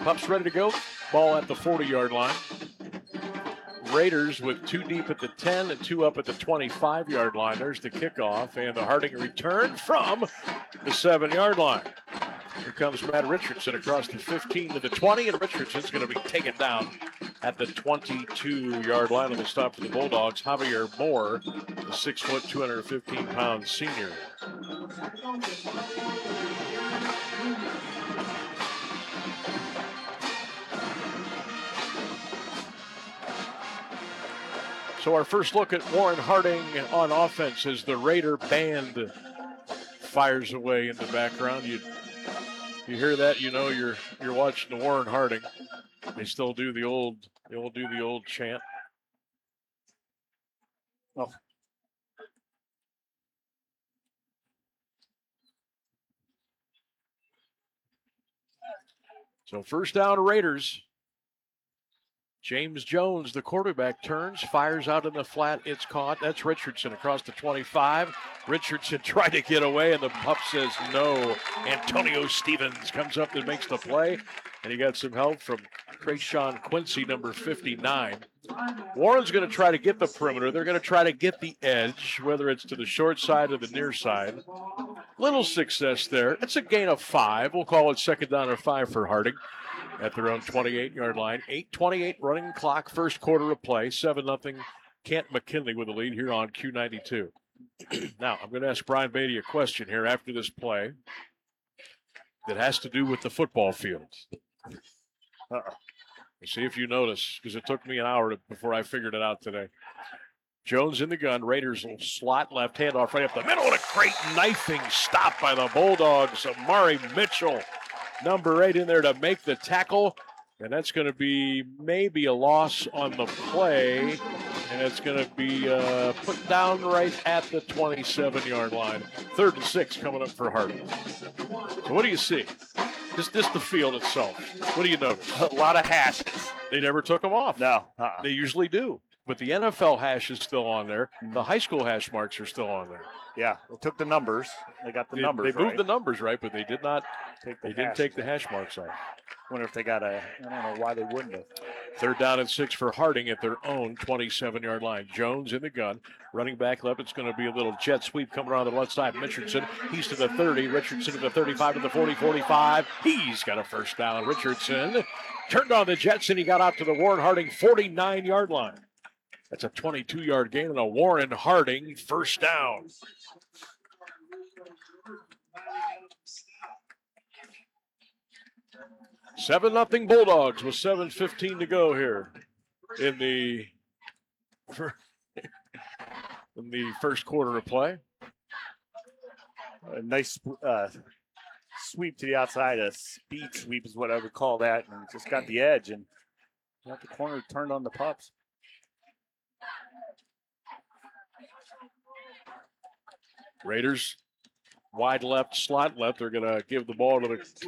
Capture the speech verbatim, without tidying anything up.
Pups ready to go. Ball at the forty-yard line. Raiders with two deep at the ten and two up at the twenty-five-yard line. There's the kickoff and the Harding return from the seven-yard line. Here comes Matt Richardson across the fifteen to the twenty, and Richardson's going to be taken down at the twenty-two-yard line on the stop for the Bulldogs. Javier Moore, the six foot, two hundred fifteen pound senior. So our first look at Warren Harding on offense as the Raider band fires away in the background. You you hear that, you know you're you're watching the Warren Harding. They still do the old they will do the old chant. Oh. So first down Raiders. James Jones, the quarterback, turns, fires out in the flat. It's caught. That's Richardson across the twenty-five. Richardson tried to get away, and the pup says no. Antonio Stevens comes up and makes the play, and he got some help from Krayshawn Quincy, number fifty-nine. Warren's going to try to get the perimeter. They're going to try to get the edge, whether it's to the short side or the near side. Little success there. It's a gain of five. We'll call it second down or five for Harding at their own twenty-eight-yard line. eight twenty-eight running clock, first quarter of play. seven nothing. Kent McKinley with the lead here on Q ninety-two. Now, I'm going to ask Brian Beatty a question here after this play that has to do with the football field. Uh-oh. See if you notice, because it took me an hour to, before I figured it out today. Jones in the gun. Raiders will slot left, handoff right up the middle, and a great knifing stop by the Bulldogs. Amari Mitchell, number eight, in there to make the tackle. And that's going to be maybe a loss on the play. And it's going to be uh, put down right at the twenty-seven-yard line. Third and six coming up for Harding. So what do you see? Just, just the field itself. What do you notice? A lot of hashes. They never took them off. No. Uh-uh. They usually do. But the N F L hash is still on there. The high school hash marks are still on there. Yeah, they took the numbers. They got the they, numbers They moved right. the numbers right, but they did not take the They didn't hash. take the hash marks off. Wonder if they got a, I don't know why they wouldn't have. Third down and six for Harding at their own twenty-seven-yard line. Jones in the gun. Running back left. It's going to be a little jet sweep coming around the left side. Richardson, he's to the thirty. Richardson to the thirty-five, to the forty, forty-five. He's got a first down. Richardson turned on the Jets, and he got out to the Warren Harding forty-nine-yard line. That's a twenty-two-yard gain and a Warren Harding first down. seven nothing Bulldogs with seven fifteen to go here in the in the first quarter of play. A nice uh, sweep to the outside. A speed sweep is what I would call that. And just got the edge and got the corner turned on the pups. Raiders wide left, slot left. They're going to give the ball to the